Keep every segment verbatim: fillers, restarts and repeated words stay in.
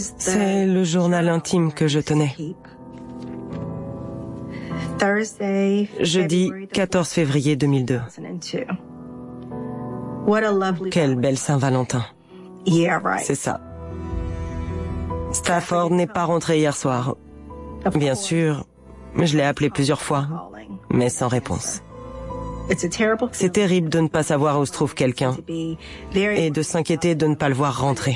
C'est le journal intime que je tenais. Jeudi quatorze février deux mille deux. Quelle belle Saint-Valentin. C'est ça. Stafford n'est pas rentré hier soir. Bien sûr, je l'ai appelé plusieurs fois, mais sans réponse. C'est terrible de ne pas savoir où se trouve quelqu'un et de s'inquiéter de ne pas le voir rentrer.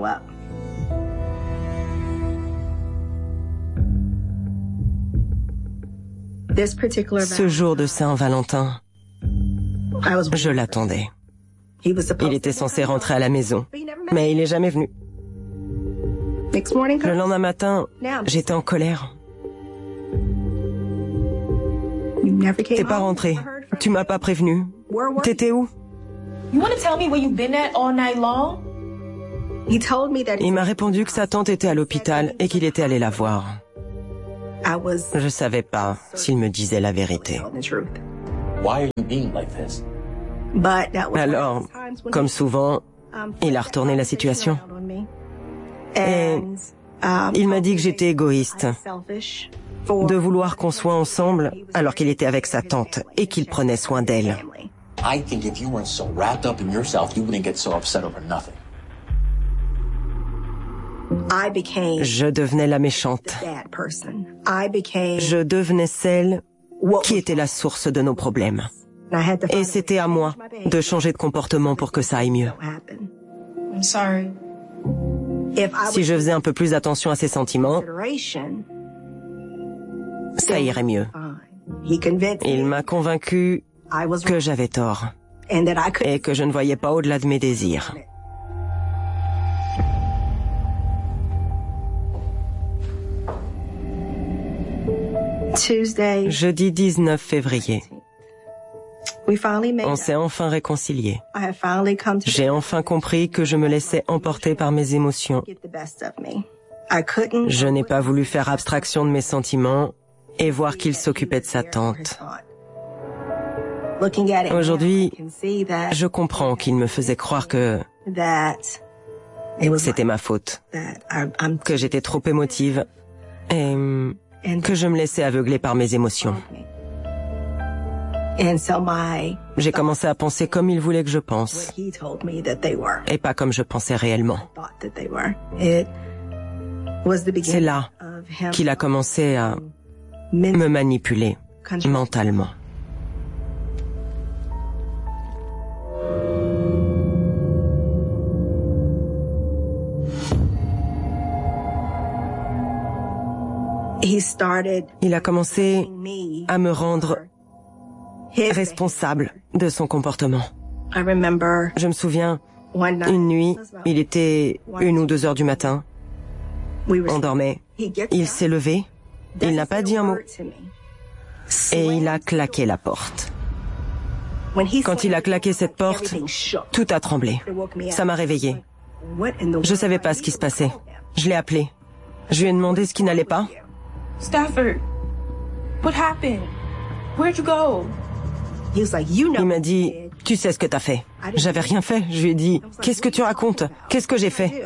Ce jour de Saint-Valentin, je l'attendais. Il était censé rentrer à la maison, mais il n'est jamais venu. Le lendemain matin, j'étais en colère. T'es pas rentré. Tu m'as pas prévenu. T'étais où? Il m'a répondu que sa tante était à l'hôpital et qu'il était allé la voir. Je savais pas s'il me disait la vérité. Alors, comme souvent, il a retourné la situation. Et il m'a dit que j'étais égoïste, de vouloir qu'on soit ensemble alors qu'il était avec sa tante et qu'il prenait soin d'elle. Je devenais la méchante. Je devenais celle qui était la source de nos problèmes. Et c'était à moi de changer de comportement pour que ça aille mieux. Si je faisais un peu plus attention à ses sentiments, ça irait mieux. Il m'a convaincu que j'avais tort et que je ne voyais pas au-delà de mes désirs. Jeudi dix-neuf février. On s'est enfin réconciliés. J'ai enfin compris que je me laissais emporter par mes émotions. Je n'ai pas voulu faire abstraction de mes sentiments et voir qu'il s'occupait de sa tante. Aujourd'hui, je comprends qu'il me faisait croire que c'était ma faute, que j'étais trop émotive et que je me laissais aveugler par mes émotions. J'ai commencé à penser comme il voulait que je pense, et pas comme je pensais réellement. C'est là qu'il a commencé à me manipuler mentalement. Il a commencé à me rendre responsable de son comportement. Je me souviens, une nuit, il était une ou deux heures du matin. On dormait. Il s'est levé. Il n'a pas dit un mot. Et il a claqué la porte. Quand il a claqué cette porte, tout a tremblé. Ça m'a réveillée. Je savais pas ce qui se passait. Je l'ai appelé. Je lui ai demandé ce qui n'allait pas. Stafford, what happened? Where'd you go? Il m'a dit, tu sais ce que t'as fait. J'avais rien fait. Je lui ai dit, qu'est-ce que tu racontes? Qu'est-ce que j'ai fait?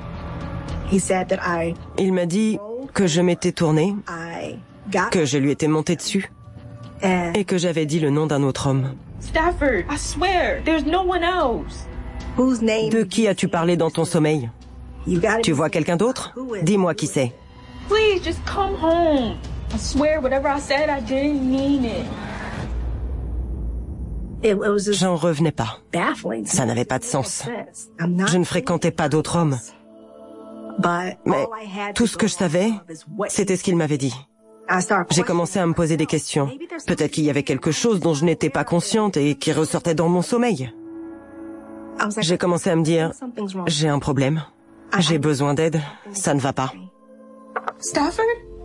Il m'a dit que je m'étais tournée, que je lui étais montée dessus et que j'avais dit le nom d'un autre homme. Stafford, I swear, there's no one else. De qui as-tu parlé dans ton sommeil? Tu vois quelqu'un d'autre? Dis-moi qui c'est. Please, just come home. I swear, whatever I said, I didn't mean it. J'en revenais pas. Ça n'avait pas de sens. Je ne fréquentais pas d'autres hommes. Mais tout ce que je savais, c'était ce qu'il m'avait dit. J'ai commencé à me poser des questions. Peut-être qu'il y avait quelque chose dont je n'étais pas consciente et qui ressortait dans mon sommeil. J'ai commencé à me dire, j'ai un problème. J'ai besoin d'aide. Ça ne va pas. Stafford?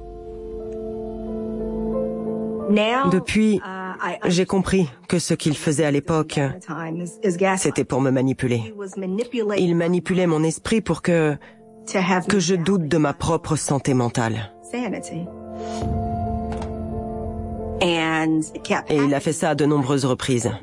Depuis, j'ai compris que ce qu'il faisait à l'époque, c'était pour me manipuler. Il manipulait mon esprit pour que, que je doute de ma propre santé mentale. Et il a fait ça à de nombreuses reprises.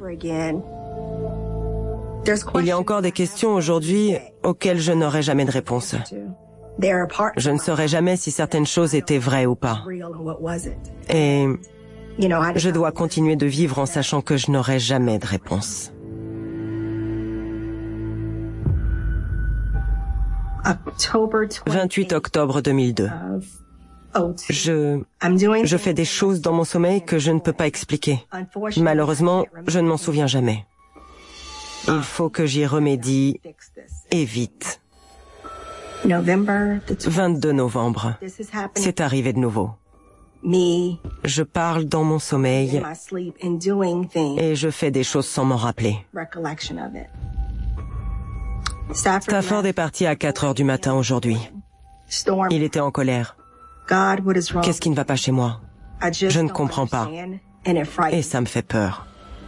Il y a encore des questions aujourd'hui auxquelles je n'aurai jamais de réponse. Je ne saurais jamais si certaines choses étaient vraies ou pas. Et je dois continuer de vivre en sachant que je n'aurai jamais de réponse. vingt-huit octobre deux mille deux. Je, je fais des choses dans mon sommeil que je ne peux pas expliquer. Malheureusement, je ne m'en souviens jamais. Il faut que j'y remédie, et vite. vingt-deux novembre. C'est arrivé de nouveau. Je parle dans mon sommeil et je fais des choses sans m'en rappeler. Stafford est parti à quatre heures du matin aujourd'hui. Il était en colère. Qu'est-ce qui ne va pas chez moi? Je ne comprends pas. Et ça me fait peur.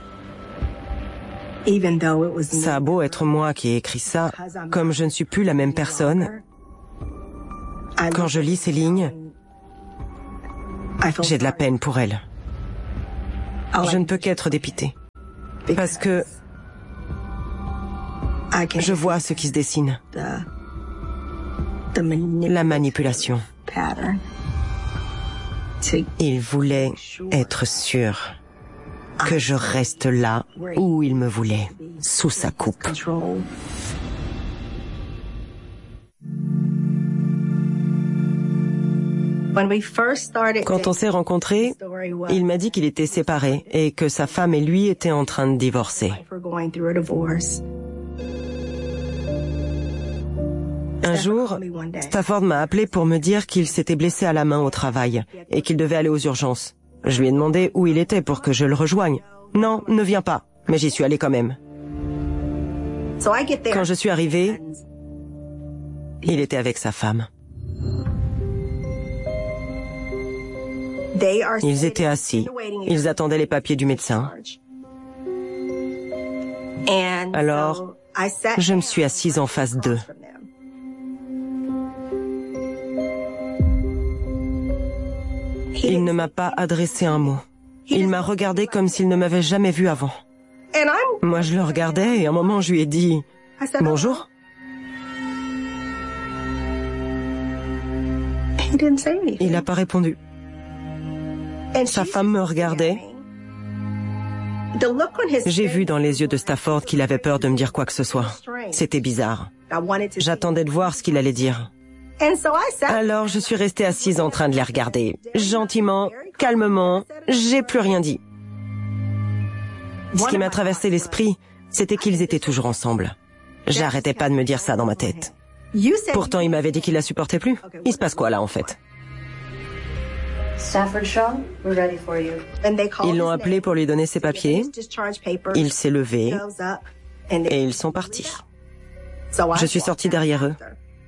Ça a beau être moi qui ai écrit ça, comme je ne suis plus la même personne, quand je lis ces lignes, j'ai de la peine pour elle. Je ne peux qu'être dépitée. Parce que je vois ce qui se dessine. La manipulation. Il voulait être sûr que je reste là où il me voulait, sous sa coupe. Quand on s'est rencontrés, il m'a dit qu'il était séparé et que sa femme et lui étaient en train de divorcer. Un jour, Stafford m'a appelé pour me dire qu'il s'était blessé à la main au travail et qu'il devait aller aux urgences. Je lui ai demandé où il était pour que je le rejoigne. Non, ne viens pas, mais j'y suis allée quand même. Quand je suis arrivée, il était avec sa femme. Ils étaient assis, ils attendaient les papiers du médecin. Alors, je me suis assise en face d'eux. Il ne m'a pas adressé un mot. Il m'a regardé comme s'il ne m'avait jamais vu avant. Moi, je le regardais et à un moment, je lui ai dit « Bonjour ». Il n'a pas répondu. Sa femme me regardait. J'ai vu dans les yeux de Stafford qu'il avait peur de me dire quoi que ce soit. C'était bizarre. J'attendais de voir ce qu'il allait dire. Alors je suis restée assise en train de les regarder. Gentiment, calmement, j'ai plus rien dit. Ce qui m'a traversé l'esprit, c'était qu'ils étaient toujours ensemble. J'arrêtais pas de me dire ça dans ma tête. Pourtant, il m'avait dit qu'il la supportait plus. Il se passe quoi là en fait? Ils l'ont appelé pour lui donner ses papiers. Il s'est levé et ils sont partis. Je suis sortie derrière eux.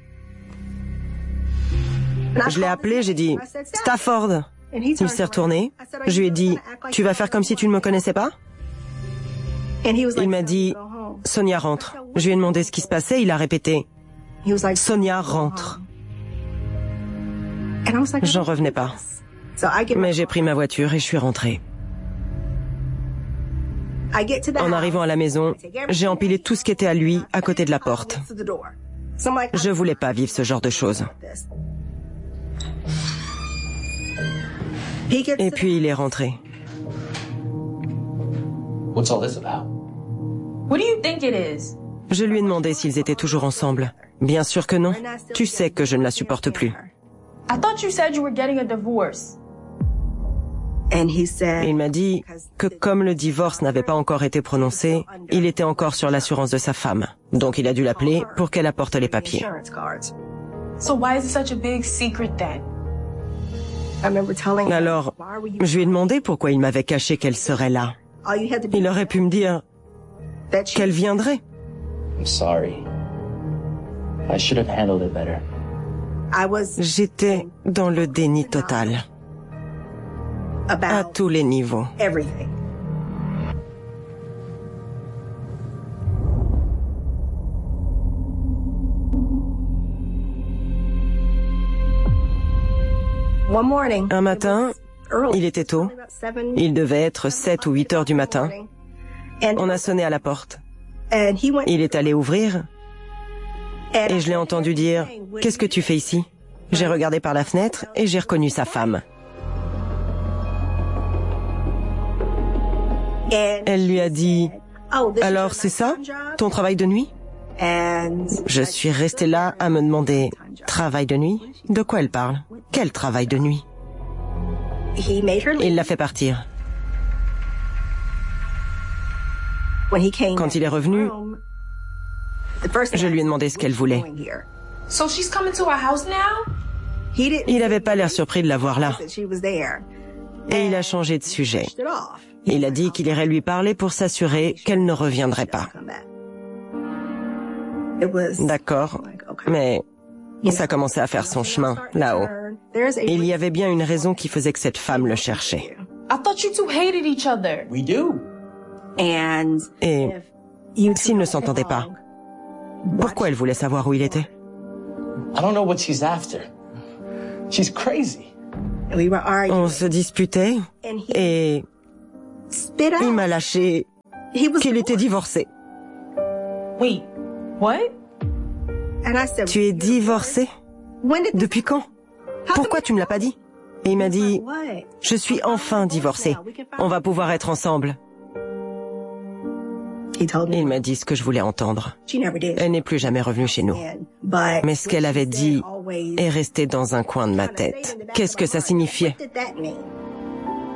Je l'ai appelé, j'ai dit « Stafford ». Il s'est retourné. Je lui ai dit « Tu vas faire comme si tu ne me connaissais pas ?» Il m'a dit « Sonia rentre ». Je lui ai demandé ce qui se passait, il a répété « Sonia rentre ». J'en revenais pas. Mais j'ai pris ma voiture et je suis rentrée. En arrivant à la maison, j'ai empilé tout ce qui était à lui à côté de la porte. Je voulais pas vivre ce genre de choses. Et puis il est rentré. Je lui ai demandé s'ils étaient toujours ensemble. Bien sûr que non. Tu sais que je ne la supporte plus. Il m'a dit que comme le divorce n'avait pas encore été prononcé, il était encore sur l'assurance de sa femme. Donc il a dû l'appeler pour qu'elle apporte les papiers. Alors, je lui ai demandé pourquoi il m'avait caché qu'elle serait là. Il aurait pu me dire qu'elle viendrait. J'étais dans le déni total. À tous les niveaux. Un matin, il était tôt. Il devait être sept ou huit heures du matin. On a sonné à la porte. Il est allé ouvrir Et je l'ai entendu dire « Qu'est-ce que tu fais ici ?» J'ai regardé par la fenêtre et j'ai reconnu sa femme. Elle lui a dit « Alors c'est ça, ton travail de nuit ?» Je suis restée là à me demander « Travail de nuit ? De quoi elle parle ? Quel travail de nuit ?» Il l'a fait partir. Quand il est revenu, je lui ai demandé ce qu'elle voulait. Il n'avait pas l'air surpris de la voir là. Et il a changé de sujet. Il a dit qu'il irait lui parler pour s'assurer qu'elle ne reviendrait pas. D'accord, mais ça commençait à faire son chemin, là-haut. Il y avait bien une raison qui faisait que cette femme le cherchait. Et s'ils ne s'entendaient pas, pourquoi elle voulait savoir où il était? On se disputait et il m'a lâché qu'il était divorcé. Wait, what? Tu es divorcé? Depuis quand? Pourquoi tu me l'as pas dit? Et il m'a dit, je suis enfin divorcé. On va pouvoir être ensemble. Il m'a dit ce que je voulais entendre. Elle n'est plus jamais revenue chez nous. Mais ce qu'elle avait dit est resté dans un coin de ma tête. Qu'est-ce que ça signifiait?